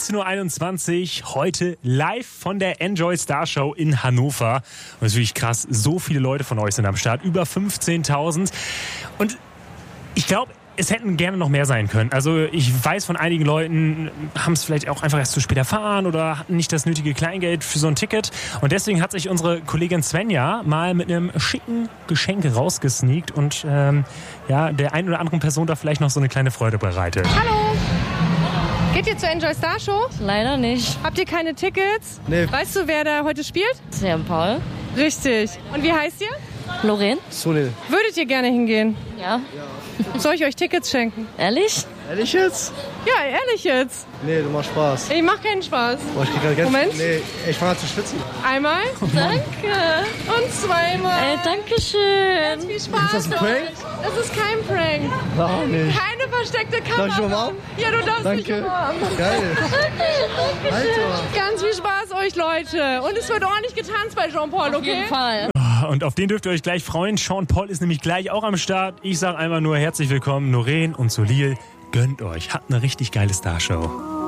19.21 Uhr, heute live von der Enjoy Star Show in Hannover. Und das ist wirklich krass, so viele Leute von euch sind am Start, über 15.000. Und ich glaube, es hätten gerne noch mehr sein können. Also ich weiß von einigen Leuten, haben es vielleicht auch einfach erst zu spät erfahren oder hatten nicht das nötige Kleingeld für so ein Ticket. Und deswegen hat sich unsere Kollegin Svenja mal mit einem schicken Geschenk rausgesneakt und der einen oder anderen Person da vielleicht noch so eine kleine Freude bereitet. Hallo! Geht ihr zur Enjoy Star Show? Leider nicht. Habt ihr keine Tickets? Nee. Weißt du, wer da heute spielt? St. Paul. Richtig. Und wie heißt ihr? Lorraine? Sunil. Würdet ihr gerne hingehen? Ja. Soll ich euch Tickets schenken? Ehrlich? Ehrlich jetzt? Ja, ehrlich jetzt. Nee, du machst Spaß. Ich mach keinen Spaß. Boah, ich krieg grad Moment. Nee, ich fange an zu schwitzen. Einmal Danke. und zweimal. Danke schön. Viel Spaß. Ist das ein Prank? Das ist kein Prank. Gar nicht. Keine versteckte Darf ich Kamera. umarmen? Ja, du darfst mich Danke. umarmen. Geil. Alter. Ganz viel Spaß euch, Leute. Und es wird ordentlich getanzt bei Jean-Paul, Auf jeden okay? Fall. Und auf den dürft ihr euch gleich freuen. Sean Paul ist nämlich gleich auch am Start. Ich sage einmal nur herzlich willkommen, Noreen und Solil. Gönnt euch, habt eine richtig geile Starshow.